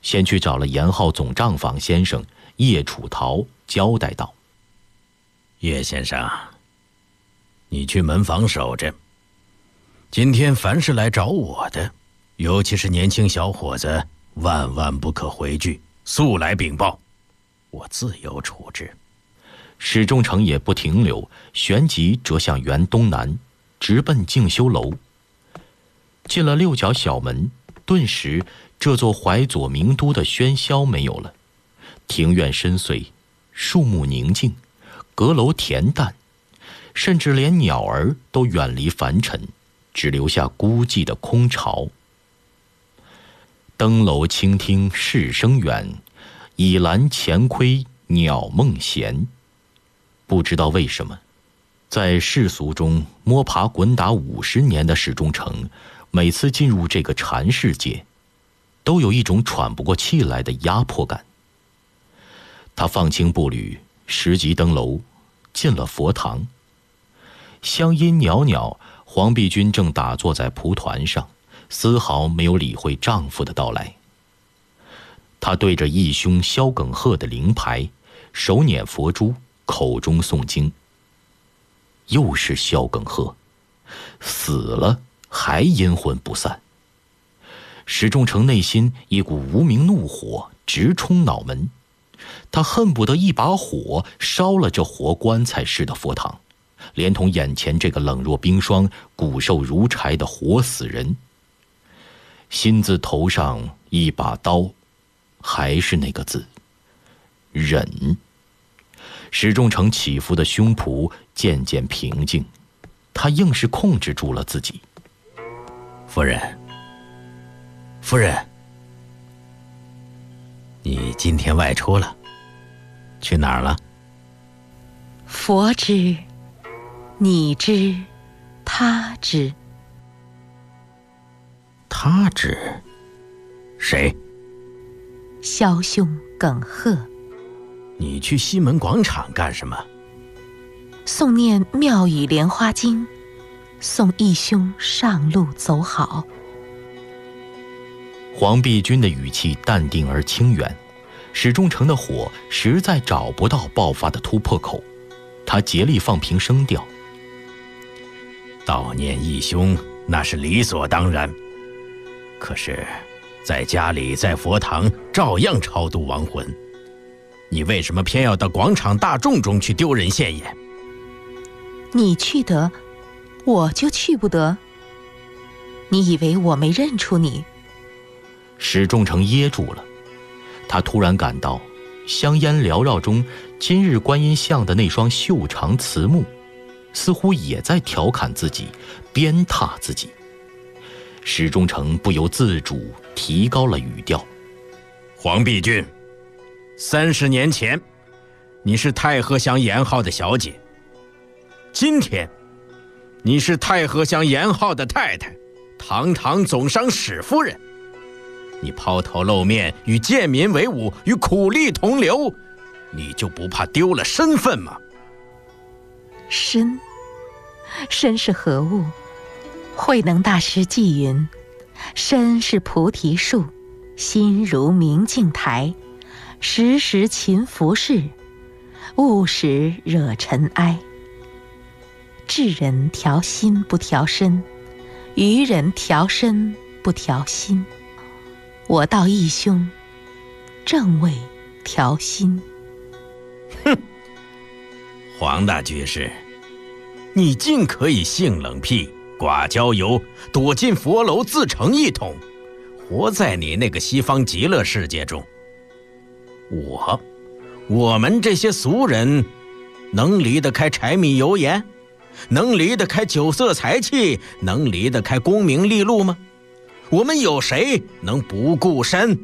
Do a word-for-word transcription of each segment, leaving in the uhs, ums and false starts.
先去找了严浩总账房先生叶楚桃，交代道： 叶先生，你去门房守着，今天凡是来找我的，尤其是年轻小伙子，万万不可回拒，速来禀报，我自有处置。 史仲成也不停留，旋即折向园东南，直奔静修楼。进了六角小门，顿时这座淮左名都的喧嚣没有了，庭院深邃，树木宁静，阁楼恬淡，甚至连鸟儿都远离凡尘，只留下孤寂的空巢。登楼倾听市声远，倚栏前窥鸟梦闲。不知道为什么，在世俗中摸爬滚打五十年的史仲成，每次进入这个禅世界，都有一种喘不过气来的压迫感。他放轻步履，拾级登楼，进了佛堂。香音袅袅，黄碧君正打坐在蒲团上，丝毫没有理会丈夫的到来。她对着义兄萧耿鹤的灵牌，手捻佛珠，口中诵经。又是萧耿鹤，死了还阴魂不散。史仲成内心一股无名怒火直冲脑门，他恨不得一把火烧了这活棺材似的佛堂，连同眼前这个冷若冰霜、骨瘦如柴的活死人。心字头上一把刀，还是那个字，忍。史仲成起伏的胸脯渐渐平静，他硬是控制住了自己。 夫人，夫人，你今天外出了，去哪儿了？ 佛知，你知，他知。 他知？谁？ 萧兄耿鹤。 你去西门广场干什么？ 诵念妙语莲花经，送义兄上路走好。 黄碧君的语气淡定而清远，史仲成的火实在找不到爆发的突破口，他竭力放平声调： 悼念义兄那是理所当然，可是在家里在佛堂照样超度亡魂，你为什么偏要到广场大众中去丢人现眼？ 你去得，我就去不得？你以为我没认出你？ 史仲成噎住了，他突然感到香烟缭绕中，今日观音像的那双秀长慈目，似乎也在调侃自己，鞭挞自己。史仲成不由自主提高了语调： 黄碧君，三十年前，你是太和乡严浩的小姐，今天，你是太和乡严浩的太太，堂堂总商史夫人。你抛头露面，与贱民为伍，与苦力同流，你就不怕丢了身份吗？ 身，身是何物？慧能大师记云：身是菩提树，心如明镜台，时时勤拂拭，勿使惹尘埃。智人调心不调身，愚人调身不调心。我道义兄，正为调心。 哼，黄大居士，你尽可以性冷僻，寡交游，躲进佛楼自成一统，活在你那个西方极乐世界中。我，我们这些俗人，能离得开柴米油盐？能离得开酒色财气？能离得开功名利禄吗？我们有谁能不顾身？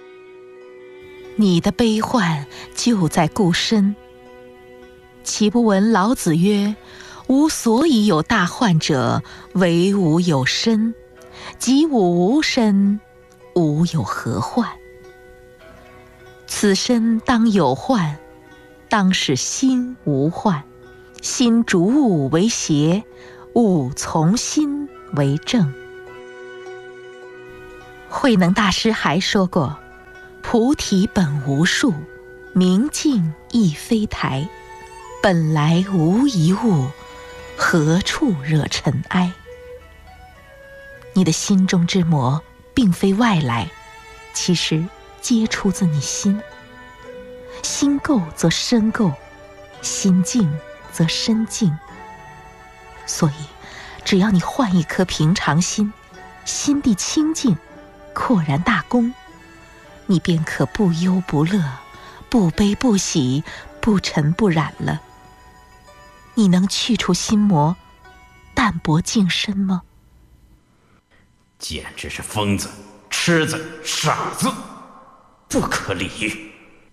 你的悲欢就在顾身。岂不闻老子曰：吾所以有大患者，惟吾有身。及吾无身，吾有何患？此身当有患，当使心无患。心逐物为邪，物从心为正。慧能大师还说过： 菩提本无树，明镜亦非台。本来无一物，何处惹尘埃？你的心中之魔，并非外来，其实皆出自你心。心垢则身垢，心静则身静。所以，只要你换一颗平常心，心地清净，廓然大公，你便可不忧不乐，不悲不喜，不尘不染了。你能去除心魔，淡泊净身吗？ 简直是疯子、痴子、傻子，不可理喻。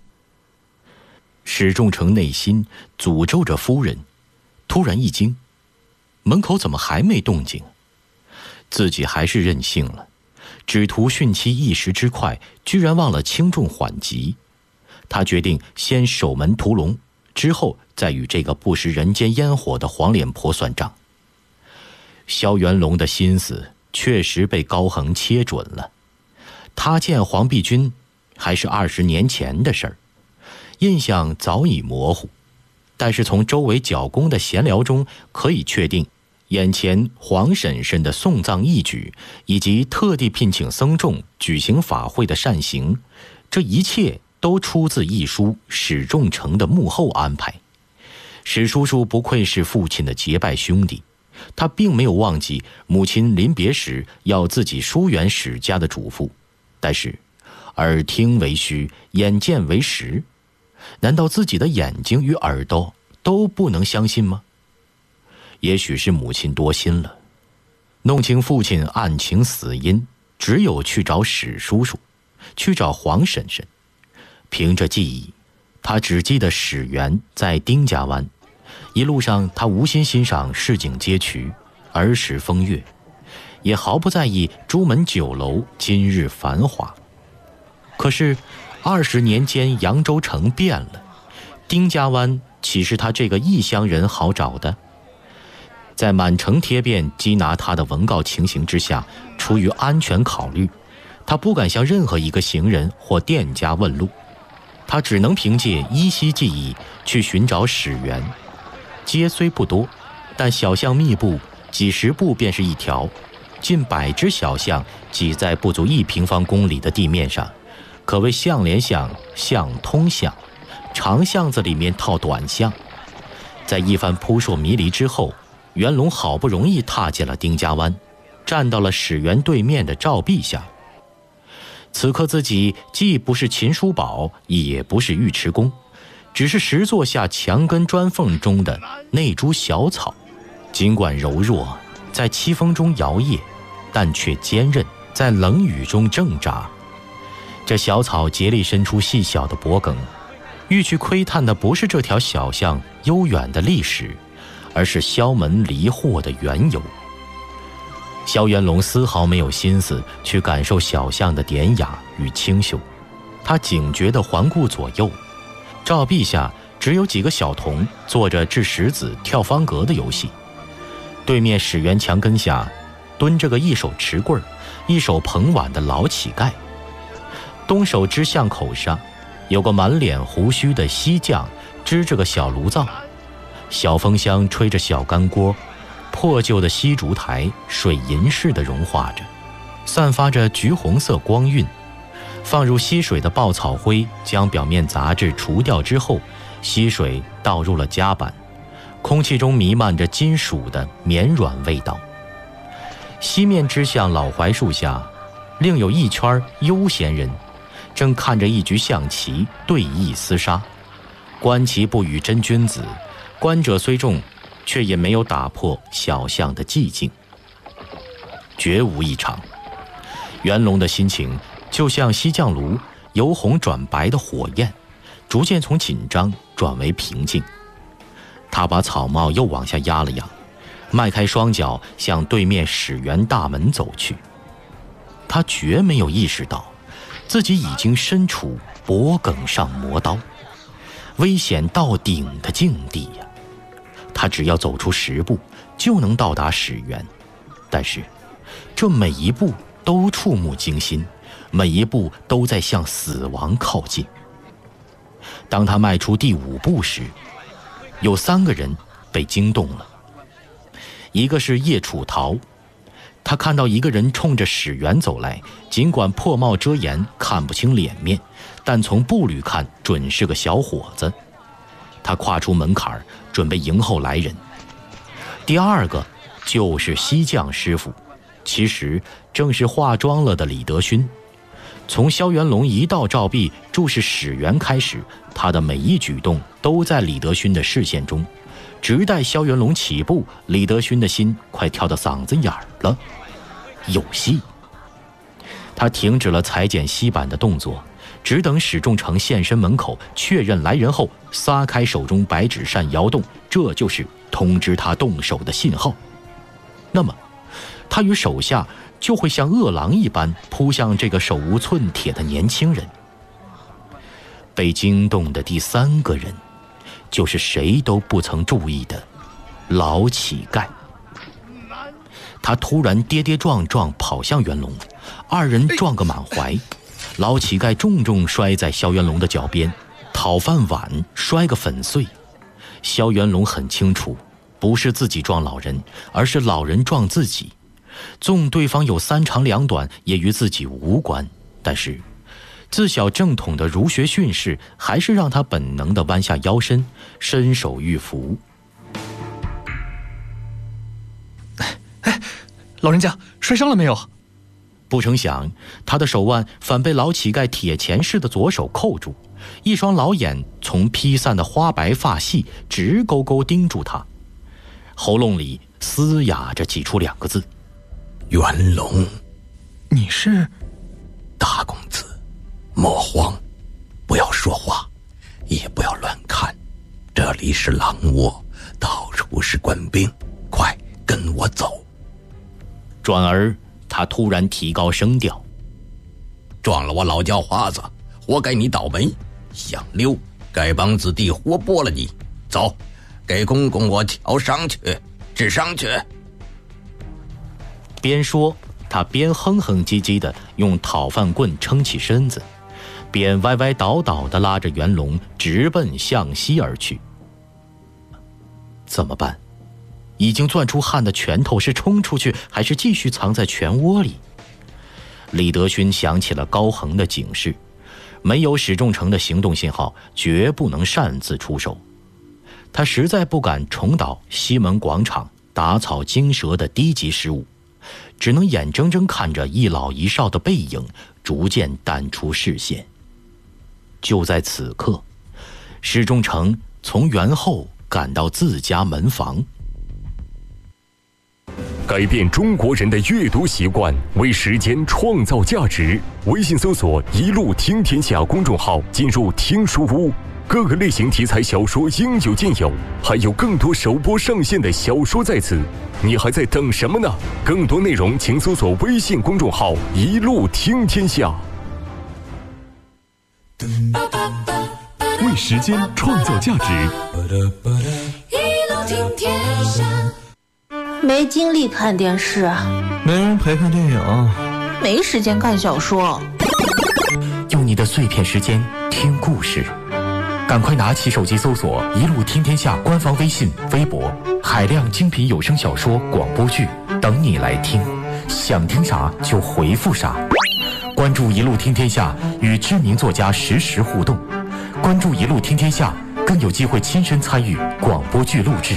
史仲成内心诅咒着夫人，突然一惊，门口怎么还没动静？自己还是任性了，只图殉妻一时之快，居然忘了轻重缓急。他决定先守门屠龙，之后再与这个不食人间烟火的黄脸婆算账。萧元龙的心思确实被高恒切准了。他见黄碧君还是二十年前的事儿，印象早已模糊，但是从周围角公的闲聊中可以确定，眼前黄婶婶的送葬义举，以及特地聘请僧众举行法会的善行，这一切都出自一书史仲成的幕后安排。史叔叔不愧是父亲的结拜兄弟，他并没有忘记母亲临别时要自己疏远史家的嘱咐，但是耳听为虚，眼见为实，难道自己的眼睛与耳朵都不能相信吗？也许是母亲多心了，弄清父亲案情死因，只有去找史叔叔，去找黄婶婶。凭着记忆，他只记得史源在丁家湾，一路上他无心欣赏市井街区、儿时风月，也毫不在意朱门酒楼今日繁华。可是二十年间，扬州城变了，丁家湾岂是他这个异乡人好找的？在满城贴遍缉拿他的文告情形之下，出于安全考虑，他不敢向任何一个行人或店家问路，他只能凭借依稀记忆去寻找史源。街虽不多，但小巷密布，几十步便是一条，近百只小巷挤在不足一平方公里的地面上，可谓巷连巷，巷通巷，长巷子里面套短巷。在一番扑朔迷离之后，袁龙好不容易踏进了丁家湾，站到了史源对面的照壁下。此刻自己既不是秦叔宝，也不是尉迟恭，只是石座下墙根砖缝中的那株小草，尽管柔弱，在凄风中摇曳，但却坚韧，在冷雨中挣扎。这小草竭力伸出细小的脖梗，欲去窥探的不是这条小巷悠远的历史，而是萧门离祸的缘由。萧元龙丝毫没有心思去感受小巷的典雅与清秀，他警觉地环顾左右，照壁下只有几个小童做着掷石子、跳方格的游戏。对面史源墙根下蹲着个一手持棍一手捧碗的老乞丐，东手支巷口上有个满脸胡须的西匠支着个小炉灶，小风箱吹着小干锅，破旧的西烛台水银似的融化着，散发着橘红色光晕。放入溪水的爆草灰将表面杂质除掉之后，溪水倒入了夹板，空气中弥漫着金属的绵软味道。西面支巷老槐树下，另有一圈悠闲人正看着一局象棋对弈厮杀。观棋不语真君子，观者虽众，却也没有打破小巷的寂静，绝无异常。袁龙的心情就像西酱炉由红转白的火焰，逐渐从紧张转为平静。他把草帽又往下压了压，迈开双脚向对面史源大门走去。他绝没有意识到自己已经身处脖梗上磨刀，危险到顶的境地呀！他只要走出十步就能到达史源，但是这每一步都触目惊心， 每一步都在向死亡靠近。当他迈出第五步时，有三个人被惊动了。一个是叶楚桃，他看到一个人冲着史源走来，尽管破帽遮颜，看不清脸面，但从步履看准是个小伙子。他跨出门槛，准备迎候来人。第二个就是西匠师傅，其实正是化妆了的李德勋。从萧元龙一到照壁注视史源开始，他的每一举动都在李德勋的视线中，直待萧元龙起步，李德勋的心快跳到嗓子眼儿了。有戏！他停止了裁剪锡板的动作，只等史仲成现身门口确认来人后，撒开手中白纸扇摇动，这就是通知他动手的信号。那么他与手下就会像饿狼一般扑向这个手无寸铁的年轻人。被惊动的第三个人，就是谁都不曾注意的老乞丐。他突然跌跌撞撞跑向元龙，二人撞个满怀，老乞丐重重摔在萧元龙的脚边，讨饭碗摔个粉碎。萧元龙很清楚，不是自己撞老人，而是老人撞自己。纵对方有三长两短，也与自己无关，但是自小正统的儒学训示还是让他本能地弯下腰身，伸手欲扶。 哎，老人家摔伤了没有？ 不成想，他的手腕反被老乞丐铁钳似的左手扣住，一双老眼从披散的花白发系直勾勾盯住他，喉咙里嘶哑着挤出两个字： 元龙。 你是？ 大公子，莫慌，不要说话，也不要乱看，这里是狼窝，到处是官兵，快跟我走。 转而他突然提高声调： 撞了我老叫花子，活该你倒霉，想溜，丐帮子弟活剥了你。走，给公公我调伤去，治伤去。 边说他边哼哼唧唧地用讨饭棍撑起身子，便歪歪倒倒地拉着元龙直奔向西而去。怎么办？已经攥出汗的拳头是冲出去，还是继续藏在拳窝里？李德勋想起了高恒的警示，没有史仲成的行动信号，绝不能擅自出手。他实在不敢重蹈西门广场打草惊蛇的低级失误，只能眼睁睁看着一老一少的背影逐渐淡出视线。就在此刻，史仲成从园后赶到自家门房。 改变中国人的阅读习惯，为时间创造价值。微信搜索“一路听天下”公众号，进入听书屋，各个类型题材小说应有尽有，还有更多首播上线的小说在此，你还在等什么呢？更多内容请搜索微信公众号“一路听天下”。为时间创造价值， 一路听天下。 没精力看电视， 没人陪看电影， 没时间看小说。 用你的碎片时间听故事，赶快拿起手机搜索“一路听天下”官方微信、微博，海量精品有声小说、广播剧等你来听。想听啥就回复啥。关注“一路听天下”，与知名作家实时互动。关注“一路听天下”，更有机会亲身参与广播剧录制。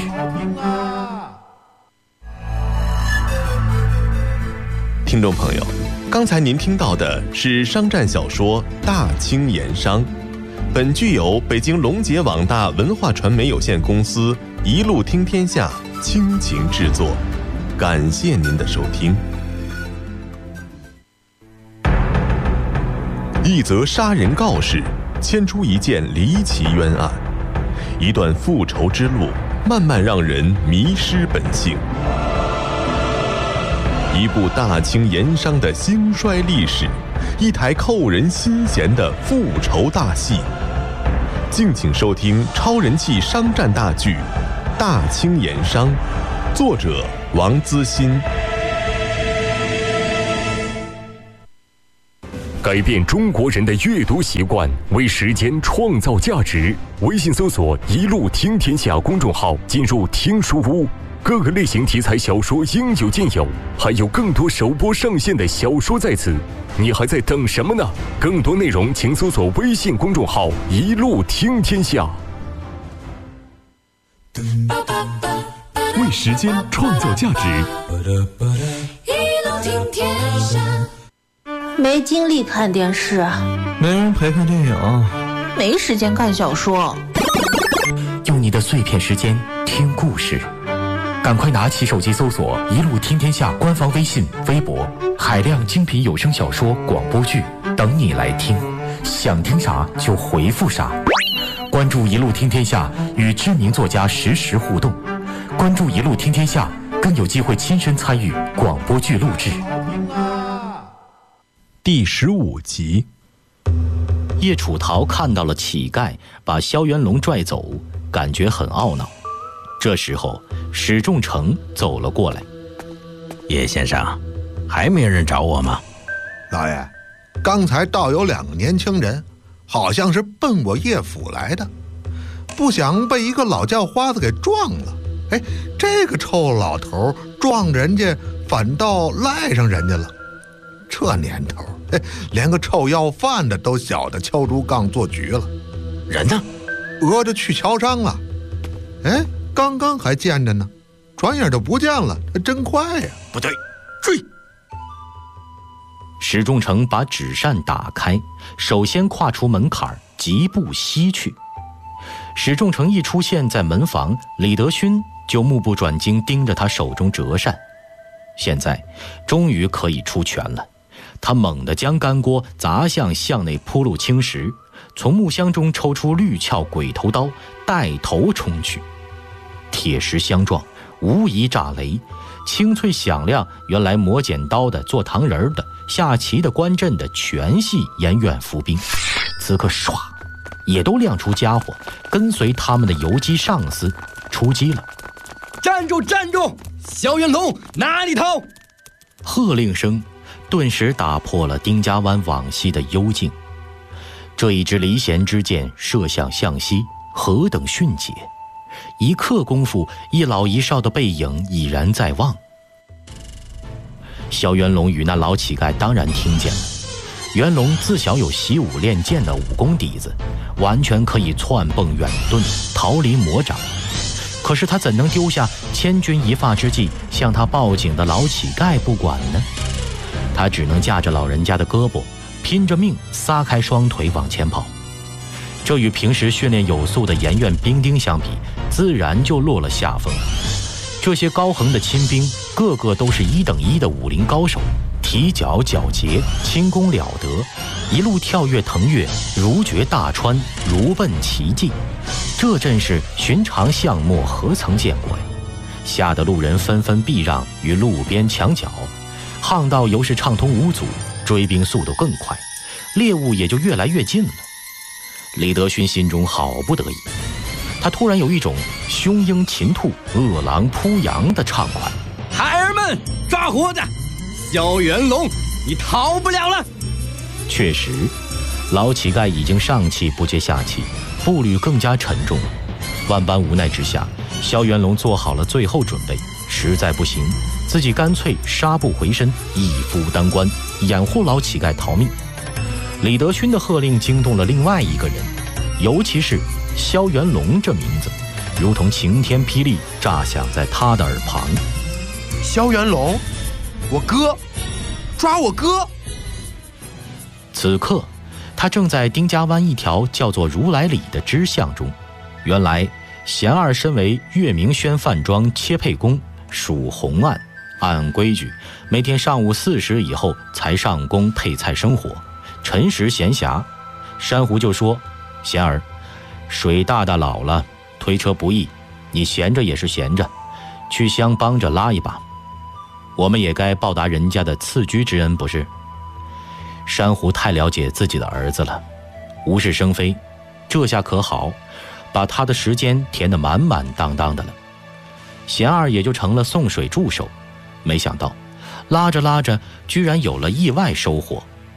听众朋友，刚才您听到的是商战小说《大清盐商》，本剧由北京龙杰网大文化传媒有限公司一路听天下倾情制作，感谢您的收听。一则杀人告示牵出一件离奇冤案，一段复仇之路慢慢让人迷失本性。一部大清盐商的兴衰历史，一台扣人心弦的复仇大戏。敬请收听超人气商战大剧《大清盐商》，作者王资欣。 改变中国人的阅读习惯，为时间创造价值。微信搜索“一路听天下”公众号，进入听书屋，各个类型题材小说应有尽有，还有更多首播上线的小说在此。你还在等什么呢？更多内容请搜索微信公众号“一路听天下”。 为时间创造价值，一路听天下。 没精力看电视， 没人陪看电影， 没时间看小说。 用你的碎片时间听故事，赶快拿起手机搜索“一路听天下”官方微信、微博，海量精品有声小说、广播剧等你来听，想听啥就回复啥。关注“一路听天下”，与知名作家实时互动。关注“一路听天下”，更有机会亲身参与广播剧录制。 第十五集， 叶楚桃看到了乞丐把萧元龙拽走，感觉很懊恼。这时候，史仲成走了过来。 叶先生，还没人找我吗？ 老爷，刚才倒有两个年轻人，好像是奔我叶府来的，不想被一个老叫花子给撞了。哎，这个臭老头撞人家，反倒赖上人家了。这年头，哎，连个臭要饭的都晓得敲竹杠做局了。 人呢？ 讹着去桥上了。哎，刚刚还见着呢，转眼就不见了，这真快呀！ 不对，追！ 史仲成把纸扇打开，首先跨出门槛，疾步西去。史仲成一出现在门房，李德勋就目不转睛盯着他手中折扇。现在终于可以出拳了，他猛地将干锅砸向巷内铺路青石，从木箱中抽出绿鞘鬼头刀，带头冲去。铁石相撞，无疑炸雷，清脆响亮。原来磨剪刀的、做糖人的、下棋的、观阵的，全系沿院伏兵。此刻唰，也都亮出家伙，跟随他们的游击上司出击了。 站住！站住！萧元龙，哪里逃？ 喝令声顿时打破了丁家湾往昔的幽静。这一支离弦之箭射向向西，何等迅捷！一刻功夫，一老一少的背影已然在望。萧元龙与那老乞丐当然听见了。元龙自小有习武练剑的武功底子，完全可以窜蹦远遁，逃离魔掌。可是他怎能丢下千钧一发之际向他报警的老乞丐不管呢？他只能架着老人家的胳膊，拼着命撒开双腿往前跑。这与平时训练有素的沿院兵丁相比，自然就落了下风。这些高横的亲兵，个个都是一等一的武林高手，提脚矫捷，轻功了得，一路跳跃腾跃，如绝大川，如奔奇迹。这阵势寻常巷陌何曾见过呀？吓得路人纷纷避让于路边墙角，巷道犹是畅通无阻，追兵速度更快，猎物也就越来越近了。李德勋心中好不得意，他突然有一种雄鹰擒兔、饿狼扑羊的畅快。 孩儿们，抓活着！萧元龙，你逃不了了！ 确实，老乞丐已经上气不接下气，步履更加沉重。万般无奈之下，萧元龙做好了最后准备，实在不行，自己干脆杀不回身，一夫当关，掩护老乞丐逃命。李德勋的喝令惊动了另外一个人，尤其是萧元龙这名字，如同晴天霹雳炸响在他的耳旁。 萧元龙，我哥，抓我哥！ 此刻他正在丁家湾一条叫做如来里的支巷中。原来贤二身为岳明轩饭庄切配工，属红案，按规矩每天上午四时以后才上工配菜生活，辰时闲暇。珊瑚就说：贤儿，水大大老了，推车不易，你闲着也是闲着，去乡帮着拉一把，我们也该报答人家的赐居之恩，不是？珊瑚太了解自己的儿子了，无事生非，这下可好，把他的时间填得满满当当的了。贤二也就成了送水助手，没想到拉着拉着居然有了意外收获。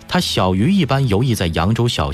他小鱼一般游弋在扬州小